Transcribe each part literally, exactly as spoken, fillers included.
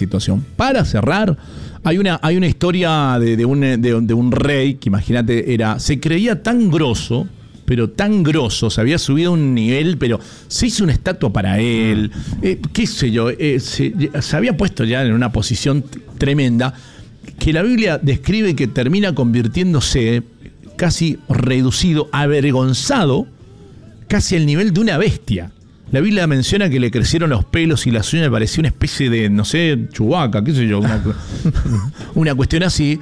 situación. Para cerrar, hay una, hay una historia de, de, un, de, de un rey que, imagínate, era, se creía tan grosso, pero tan grosso, se había subido a un nivel, pero se hizo una estatua para él, eh, qué sé yo, eh, se, se había puesto ya en una posición t- tremenda, que la Biblia describe que termina convirtiéndose casi reducido, avergonzado, casi al nivel de una bestia. La Biblia menciona que le crecieron los pelos y las uñas, parecía una especie de, no sé, Chewbacca, qué sé yo, una, una cuestión así,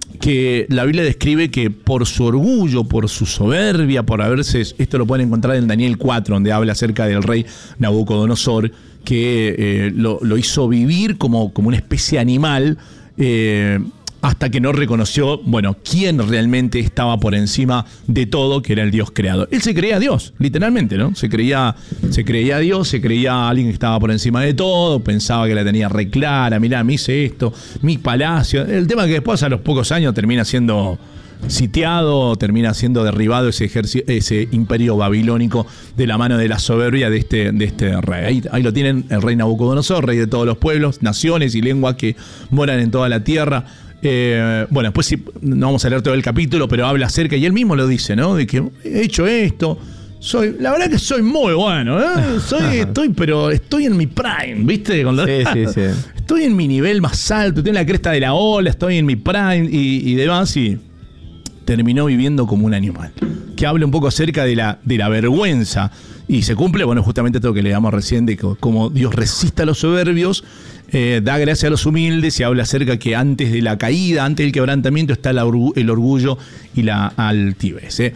que la Biblia describe que por su orgullo, por su soberbia, por haberse, esto lo pueden encontrar en Daniel cuatro, donde habla acerca del rey Nabucodonosor, que eh, lo, lo hizo vivir como, como una especie de animal, eh, hasta que no reconoció, bueno, quién realmente estaba por encima de todo, que era el Dios creador. Él se creía Dios, literalmente, ¿no? Se creía, se creía Dios, se creía alguien que estaba por encima de todo, pensaba que la tenía re clara, mirá, me hice esto, mi palacio. El tema es que después, a los pocos años, termina siendo sitiado, termina siendo derribado ese, ejercicio, ese imperio babilónico de la mano de la soberbia de este, de este rey. Ahí, ahí lo tienen, el rey Nabucodonosor, rey de todos los pueblos, naciones y lenguas que moran en toda la tierra. Eh, bueno, después sí, no vamos a leer todo el capítulo, pero habla acerca, y él mismo lo dice, ¿no? De que he hecho esto, soy, la verdad que soy muy bueno, ¿eh? Soy, estoy, pero estoy en mi prime, ¿viste? Cuando, sí, sí, sí. Estoy en mi nivel más alto, tengo la cresta de la ola, estoy en mi prime y, y demás, y terminó viviendo como un animal. Que habla un poco acerca de la, de la vergüenza. Y se cumple, bueno, justamente esto que leamos recién, de cómo Dios resiste a los soberbios, eh, da gracia a los humildes, y habla acerca que antes de la caída, antes del quebrantamiento, está la orgu- el orgullo y la altivez. ¿eh?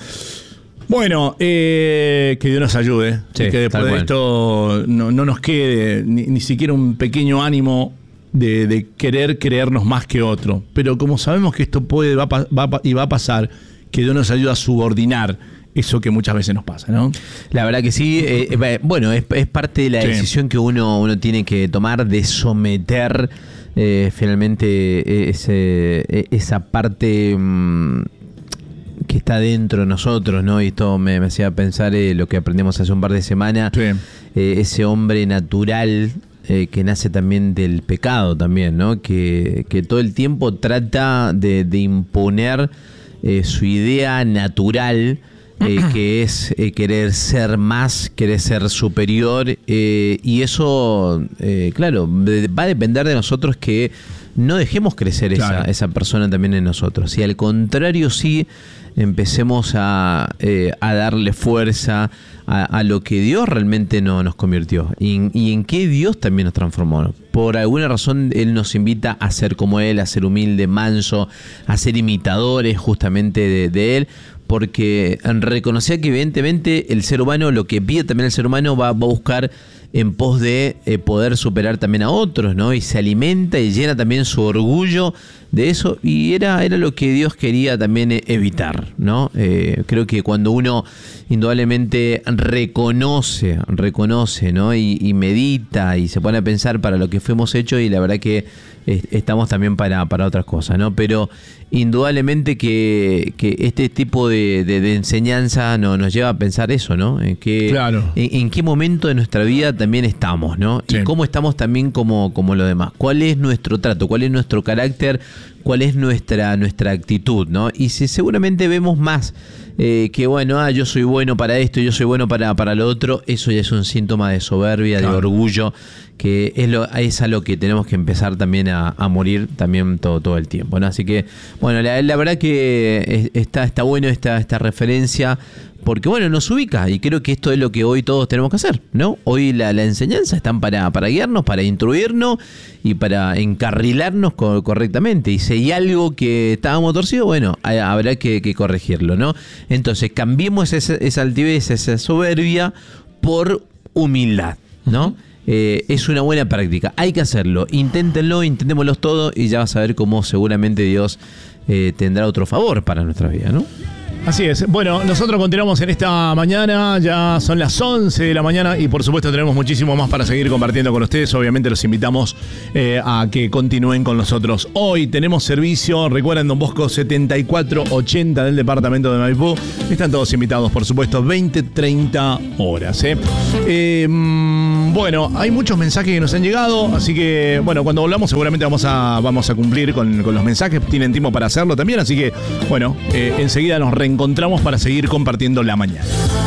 Bueno, eh, que Dios nos ayude, sí, que después de esto no, no nos quede ni, ni siquiera un pequeño ánimo de, de querer creernos más que otro. Pero como sabemos que esto puede va, va, y va a pasar, que Dios nos ayude a subordinar eso que muchas veces nos pasa, ¿no? La verdad que sí. Eh, bueno, es, es parte de la sí. decisión que uno, uno tiene que tomar de someter eh, finalmente ese, esa parte mmm, que está dentro de nosotros, ¿no? Y esto me, me hacía pensar eh, lo que aprendimos hace un par de semanas, sí. eh, ese hombre natural eh, que nace también del pecado también, ¿no? Que, que todo el tiempo trata de, de imponer eh, su idea natural, Eh, que es eh, querer ser más, querer ser superior, eh, y eso, eh, claro, de, va a depender de nosotros que no dejemos crecer claro. esa, esa persona también en nosotros. Y al contrario, sí empecemos a, eh, a darle fuerza a, a lo que Dios realmente no, nos convirtió y, y en qué Dios también nos transformó. Por alguna razón Él nos invita a ser como Él, a ser humilde, manso, a ser imitadores justamente de, de Él, porque reconocía que evidentemente el ser humano, lo que pide también el ser humano, va, va a buscar en pos de eh, poder superar también a otros, ¿no? Y se alimenta y llena también su orgullo de eso, y era, era lo que Dios quería también evitar, ¿no? Eh, creo que cuando uno indudablemente reconoce, reconoce, ¿no? Y, y medita y se pone a pensar para lo que fuimos hechos, y la verdad que eh, estamos también para, para otras cosas, ¿no? Pero indudablemente que, que este tipo de, de, de enseñanza no, nos lleva a pensar eso, ¿no? En qué, claro. en, en qué momento de nuestra vida también estamos, ¿no? Sí. Y cómo estamos también como, como los demás. ¿Cuál es nuestro trato? ¿Cuál es nuestro carácter? ¿Cuál es nuestra, nuestra actitud, ¿no? Y si seguramente vemos más eh, que, bueno, ah, yo soy bueno para esto, yo soy bueno para, para lo otro, eso ya es un síntoma de soberbia, claro. de orgullo, que es, lo, es a lo que tenemos que empezar también a, a morir también todo, todo el tiempo, ¿no? Así que, bueno, la, la verdad que está, está bueno esta, esta referencia, porque, bueno, nos ubica, y creo que esto es lo que hoy todos tenemos que hacer, ¿no? Hoy la, la enseñanza están para, para guiarnos, para instruirnos y para encarrilarnos co- correctamente. Y si hay algo que estábamos torcidos, bueno, hay, habrá que, que corregirlo, ¿no? Entonces, cambiemos esa, esa altivez, esa soberbia por humildad, ¿no? Eh, es una buena práctica, hay que hacerlo, inténtenlo, intentémoslo todo, y ya vas a ver cómo seguramente Dios eh, tendrá otro favor para nuestra vida, ¿no? Así es. Bueno, nosotros continuamos en esta mañana, ya son las once de la mañana, y por supuesto tenemos muchísimo más para seguir compartiendo con ustedes. Obviamente los invitamos eh, a que continúen con nosotros. Hoy tenemos servicio, recuerden, Don Bosco setenta y cuatro ochenta del departamento de Maipú. Están todos invitados, por supuesto, veinte treinta horas. ¿eh? Eh, bueno, hay muchos mensajes que nos han llegado, así que, bueno, cuando volvamos seguramente vamos a, vamos a cumplir con, con los mensajes, tienen tiempo para hacerlo también, así que, bueno, eh, enseguida nos reencontramos para seguir compartiendo la mañana.